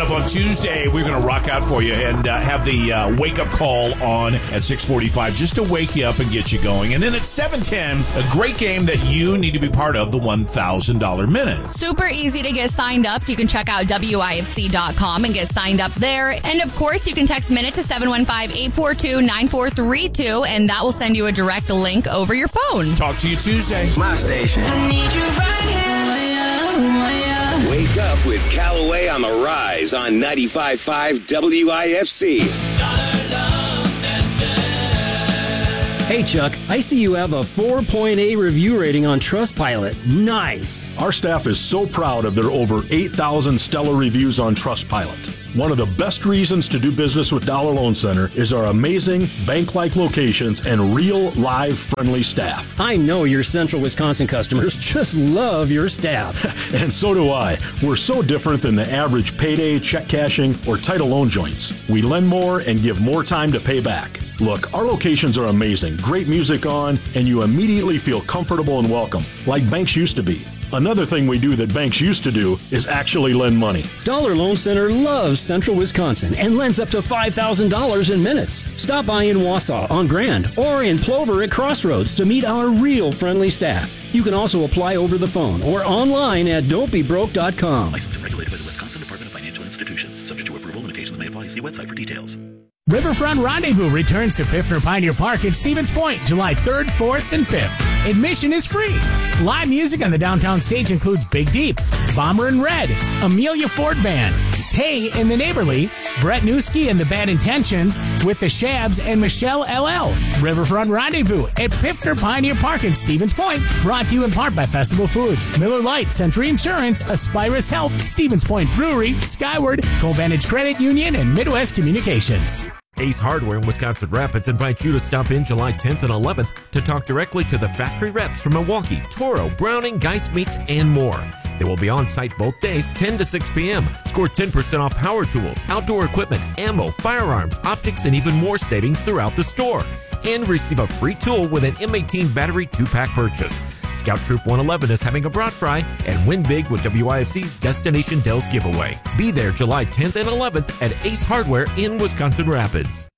up on Tuesday, we're going to rock out for you and have the wake-up call on at 6:45 just to wake you up and get you going. And then at 7:10, a great game that you need to be part of, the $1,000 Minute. Super easy to get signed up, so you can check out WIFC.com and get signed up there. And, of course, you can text Minute to 715-842-9432, and that will send you a direct link over your phone. Talk to you Tuesday. My station. I need you right here. Wake up with Callaway on the Rise on 95.5 WIFC. Hey, Chuck, I see you have a 4.8 review rating on Trustpilot. Nice. Our staff is so proud of their over 8,000 stellar reviews on Trustpilot. One of the best reasons to do business with Dollar Loan Center is our amazing bank-like locations and real, live, friendly staff. I know your Central Wisconsin customers just love your staff. And so do I. We're so different than the average payday, check cashing, or title loan joints. We lend more and give more time to pay back. Look, our locations are amazing, great music on, and you immediately feel comfortable and welcome, like banks used to be. Another thing we do that banks used to do is actually lend money. Dollar Loan Center loves Central Wisconsin and lends up to $5,000 in minutes. Stop by in Wausau on Grand or in Plover at Crossroads to meet our real friendly staff. You can also apply over the phone or online at don'tbebroke.com. Licensed and regulated by the Wisconsin Department of Financial Institutions. Subject to approval, limitations may apply. See website for details. Riverfront Rendezvous returns to Piffner Pioneer Park at Stevens Point, July 3rd, 4th, and 5th. Admission is free. Live music on the downtown stage includes Big Deep, Bomber and Red, Amelia Ford Band, Tay and the Neighborly, Brett Newski and the Bad Intentions with the Shabs and Michelle LL. Riverfront Rendezvous at Piffner Pioneer Park in Stevens Point, brought to you in part by Festival Foods, Miller Lite, Century Insurance, Aspirus Health, Stevens Point Brewery, Skyward, Covantage Credit Union, and Midwest Communications. Ace Hardware in Wisconsin Rapids invites you to stop in July 10th and 11th to talk directly to the factory reps from Milwaukee, Toro, Browning, Geist Meats, and more. They will be on site both days, 10 to 6 p.m. Score 10% off power tools, outdoor equipment, ammo, firearms, optics, and even more savings throughout the store. And receive a free tool with an M18 battery 2-pack purchase. Scout Troop 111 is having a brat fry, and win big with WIFC's Destination Dells giveaway. Be there July 10th and 11th at Ace Hardware in Wisconsin Rapids.